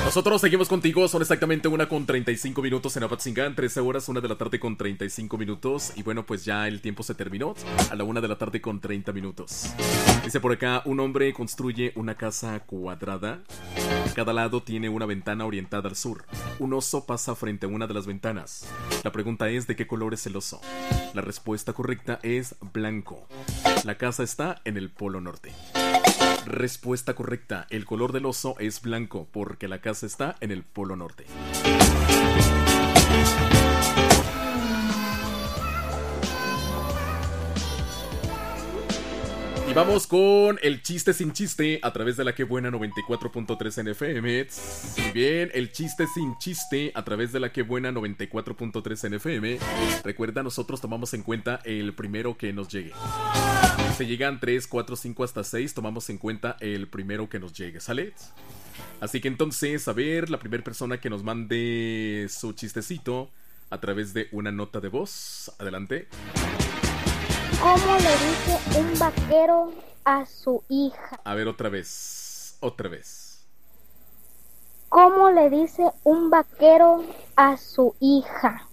Nosotros seguimos contigo, son exactamente 1:35 en Apatzingán, 13 horas, 1 de la tarde con 35 minutos. Y bueno, pues ya el tiempo se terminó, a la 1 de la tarde con 30 minutos. Dice por acá, un hombre construye una casa cuadrada. Cada lado tiene una ventana orientada al sur. Un oso pasa frente a una de las ventanas. La pregunta es, ¿de qué color es el oso? La respuesta correcta es blanco. La casa está en el Polo Norte. Respuesta correcta, el color del oso es blanco porque la casa está en el Polo Norte. Y vamos con el chiste sin chiste a través de la que buena 94.3 en FM. Muy bien, el chiste sin chiste a través de la que buena 94.3 en FM. Recuerda, nosotros tomamos en cuenta el primero que nos llegue. Si llegan 3, 4, 5 hasta 6, tomamos en cuenta el primero que nos llegue, ¿sale? Así que entonces, a ver, la primera persona que nos mande su chistecito a través de una nota de voz. Adelante. ¿Cómo le dice un vaquero a su hija? A ver, otra vez. ¿Cómo le dice un vaquero a su hija?